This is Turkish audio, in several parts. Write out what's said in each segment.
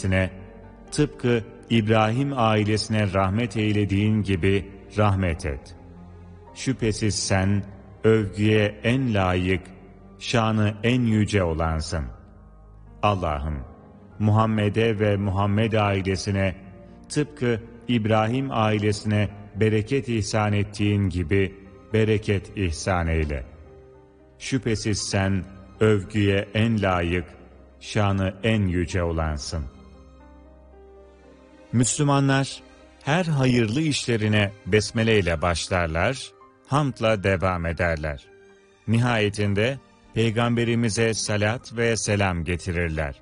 ailesine, tıpkı İbrahim ailesine rahmet eylediğin gibi rahmet et. Şüphesiz sen, övgüye en layık, şanı en yüce olansın. Allah'ım, Muhammed'e ve Muhammed ailesine, tıpkı İbrahim ailesine bereket ihsan ettiğin gibi bereket ihsan eyle. Şüphesiz sen, övgüye en layık, şanı en yüce olansın. Müslümanlar, her hayırlı işlerine besmele ile başlarlar, hamdla devam ederler. Nihayetinde Peygamberimize salat ve selam getirirler.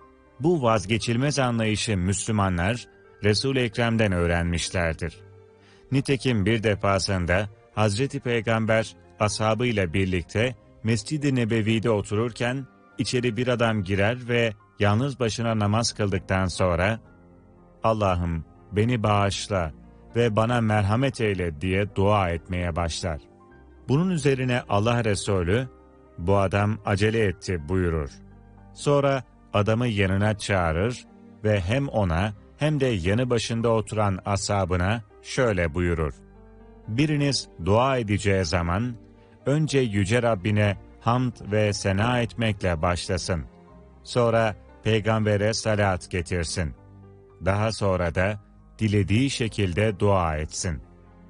Bu vazgeçilmez anlayışı Müslümanlar, Resul-i Ekrem'den öğrenmişlerdir. Nitekim bir defasında Hazreti Peygamber ashabıyla birlikte Mescid-i Nebevi'de otururken içeri bir adam girer ve yalnız başına namaz kıldıktan sonra "Allah'ım beni bağışla ve bana merhamet eyle" diye dua etmeye başlar. Bunun üzerine Allah Resulü, "Bu adam acele etti" buyurur. Sonra adamı yanına çağırır ve hem ona hem de yanı başında oturan ashabına şöyle buyurur: "Biriniz dua edeceği zaman önce Yüce Rabbine hamd ve sena etmekle başlasın. Sonra Peygamber'e salat getirsin. Daha sonra da dilediği şekilde dua etsin."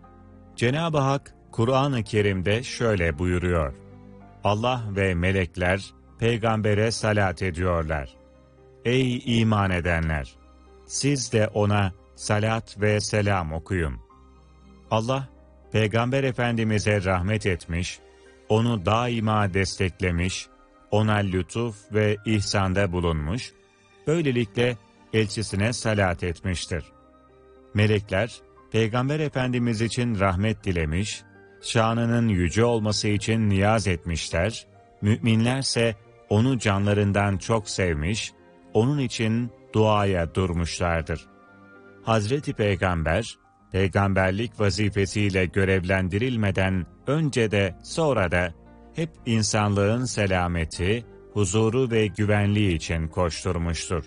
Cenab-ı Hak Kur'an-ı Kerim'de şöyle buyuruyor: "Allah ve melekler Peygamber'e salat ediyorlar. Ey iman edenler! Siz de ona salat ve selam okuyun." Allah, Peygamber Efendimiz'e rahmet etmiş, onu daima desteklemiş, ona lütuf ve ihsanda bulunmuş, böylelikle elçisine salat etmiştir. Melekler, Peygamber Efendimiz için rahmet dilemiş, şanının yüce olması için niyaz etmişler, müminlerse onu canlarından çok sevmiş, onun için duaya durmuşlardır. Hazreti Peygamber, peygamberlik vazifesiyle görevlendirilmeden önce de sonra da hep insanlığın selameti, huzuru ve güvenliği için koşturmuştur.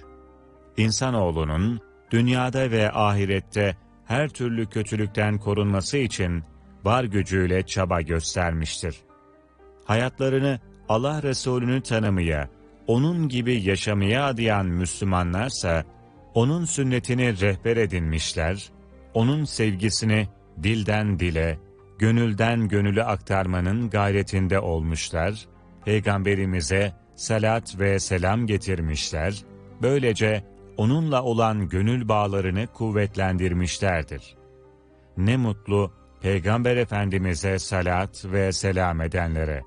İnsanoğlunun dünyada ve ahirette her türlü kötülükten korunması için var gücüyle çaba göstermiştir. Hayatlarını Allah Resulü'nü tanımaya, onun gibi yaşamaya adayan Müslümanlarsa, onun sünnetini rehber edinmişler, onun sevgisini dilden dile, gönülden gönüle aktarmanın gayretinde olmuşlar, Peygamberimize salat ve selam getirmişler, böylece onunla olan gönül bağlarını kuvvetlendirmişlerdir. Ne mutlu Peygamber Efendimiz'e salat ve selam edenlere.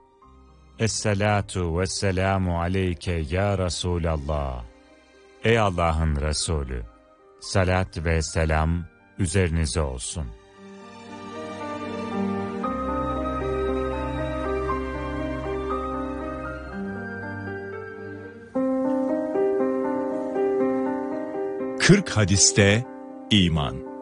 Esselatu vesselamu aleyke ya Resulallah. Ey Allah'ın Resulü, salat ve selam üzerinize olsun. Kırk hadiste iman.